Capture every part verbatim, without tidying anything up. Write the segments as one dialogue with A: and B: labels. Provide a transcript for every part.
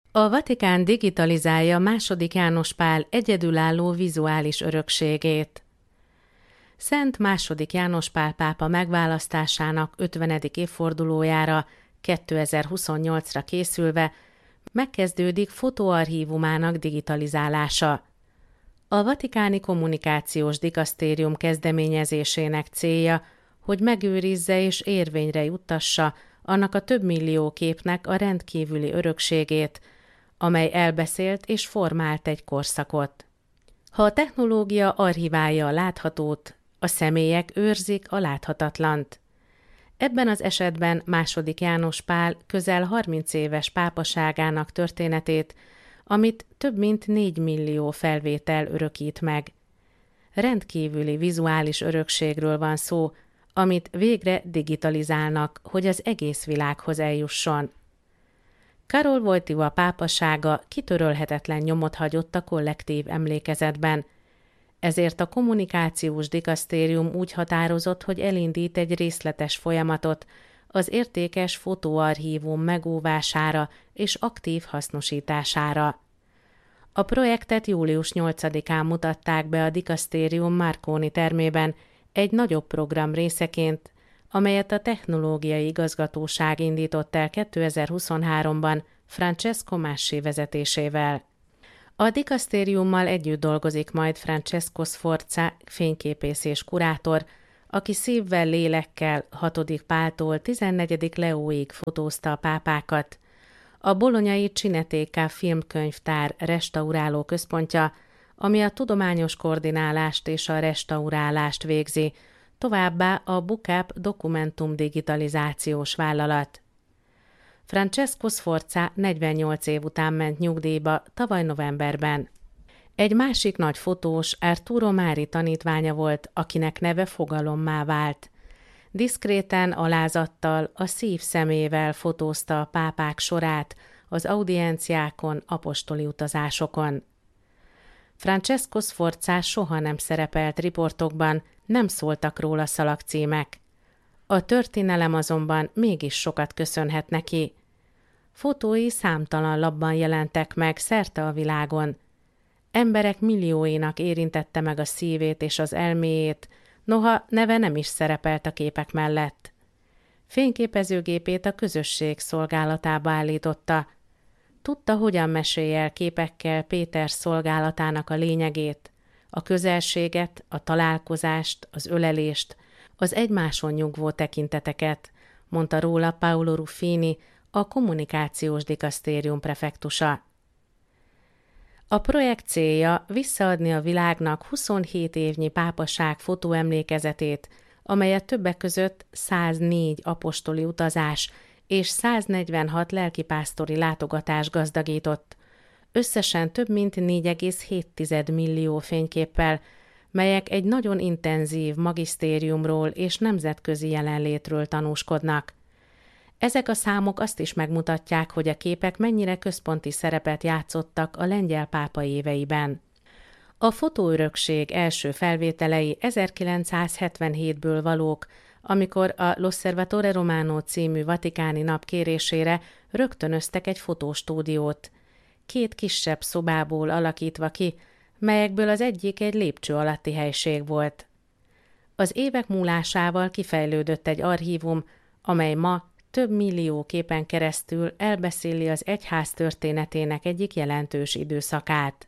A: A Vatikán digitalizálja második János Pál egyedülálló vizuális örökségét. Szent második János Pál pápa megválasztásának ötvenedik évfordulójára kétezer-huszonnyolcra készülve megkezdődik fotóarchívumának digitalizálása. A Vatikáni Kommunikációs Dikasztérium kezdeményezésének célja, hogy megőrizze és érvényre juttassa annak a több millió képnek a rendkívüli örökségét, amely elbeszélt és formált egy korszakot. Ha a technológia archiválja a láthatót, a személyek őrzik a láthatatlant. Ebben az esetben második János Pál közel harminc éves pápaságának történetét, amit több mint négy millió felvétel örökít meg. Rendkívüli vizuális örökségről van szó, amit végre digitalizálnak, hogy az egész világhoz eljusson. Karol Wojtyła pápasága kitörölhetetlen nyomot hagyott a kollektív emlékezetben, ezért a kommunikációs dikasztérium úgy határozott, hogy elindít egy részletes folyamatot az értékes fotóarchívum megóvására és aktív hasznosítására. A projektet július nyolcadikán mutatták be a dikasztérium Marconi termében egy nagyobb program részeként, amelyet a Technológiai Igazgatóság indított el kétezer-huszonháromban Francesco Massi vezetésével. A dikasztériummal együtt dolgozik majd Francesco Sforza, fényképész és kurátor, aki szívvel, lélekkel hatodik Páltól tizennegyedik Leóig fotózta a pápákat. A bolonyai Cineteca filmkönyvtár restauráló központja, ami a tudományos koordinálást és a restaurálást végzi, továbbá a Bucap Dokumentum digitalizációs vállalat. Francesco Sforza negyvennyolc év után ment nyugdíjba tavaly novemberben. Egy másik nagy fotós Arturo Mári tanítványa volt, akinek neve fogalommá vált. Diszkréten, alázattal, a szív szemével fotózta a pápák sorát az audienciákon, apostoli utazásokon. Francesco Sforza soha nem szerepelt riportokban, nem szóltak róla szalagcímek. A történelem azonban mégis sokat köszönhet neki. Fotói számtalan lapban jelentek meg szerte a világon. Emberek millióinak érintette meg a szívét és az elméjét, noha neve nem is szerepelt a képek mellett. Fényképezőgépét a közösség szolgálatába állította. Tudta, hogyan mesélj el képekkel Péter szolgálatának a lényegét, a közelséget, a találkozást, az ölelést, az egymáson nyugvó tekinteteket, mondta róla Paolo Ruffini, a kommunikációs dikasztérium prefektusa. A projekt célja visszaadni a világnak huszonhét évnyi pápaság fotóemlékezetét, amelyet többek között száznégy apostoli utazás és száznegyvenhat lelkipásztori látogatás gazdagított, összesen több mint négy egész hét millió fényképpel, melyek egy nagyon intenzív magisztériumról és nemzetközi jelenlétről tanúskodnak. Ezek a számok azt is megmutatják, hogy a képek mennyire központi szerepet játszottak a lengyel pápa éveiben. A fotóörökség első felvételei ezerkilencszázhetvenhétből valók, amikor a L'Osservatore Romano című vatikáni nap kérésére rögtönöztek egy fotóstúdiót, két kisebb szobából alakítva ki, melyekből az egyik egy lépcső alatti helység volt. Az évek múlásával kifejlődött egy archívum, amely ma több millió képen keresztül elbeszéli az egyház történetének egyik jelentős időszakát.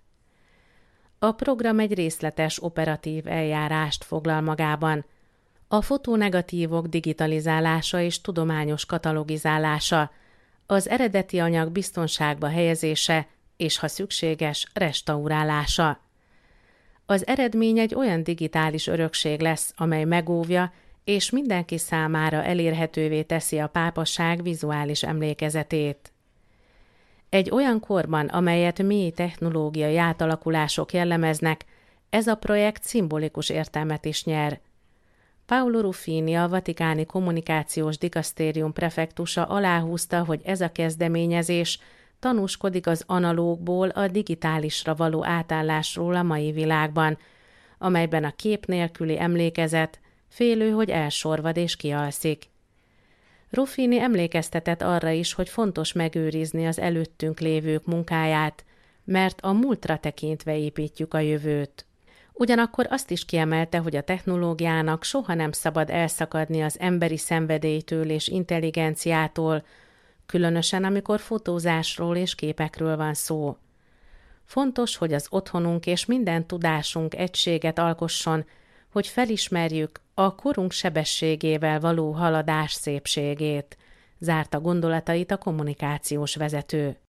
A: A program egy részletes operatív eljárást foglal magában. A fotónegatívok digitalizálása és tudományos katalogizálása, az eredeti anyag biztonságba helyezése és, ha szükséges, restaurálása. Az eredmény egy olyan digitális örökség lesz, amely megóvja és mindenki számára elérhetővé teszi a pápaság vizuális emlékezetét. Egy olyan korban, amelyet mély technológiai átalakulások jellemeznek, ez a projekt szimbolikus értelmet is nyer. Paolo Ruffini, a Vatikáni Kommunikációs Dikasztérium prefektusa aláhúzta, hogy ez a kezdeményezés tanúskodik az analógból a digitálisra való átállásról a mai világban, amelyben a kép nélküli emlékezet félő, hogy elsorvad és kialszik. Ruffini emlékeztetett arra is, hogy fontos megőrizni az előttünk lévők munkáját, mert a múltra tekintve építjük a jövőt. Ugyanakkor azt is kiemelte, hogy a technológiának soha nem szabad elszakadni az emberi szenvedélytől és intelligenciától, különösen amikor fotózásról és képekről van szó. Fontos, hogy az otthonunk és minden tudásunk egységet alkosson, hogy felismerjük a korunk sebességével való haladás szépségét, zárta gondolatait a kommunikációs vezető.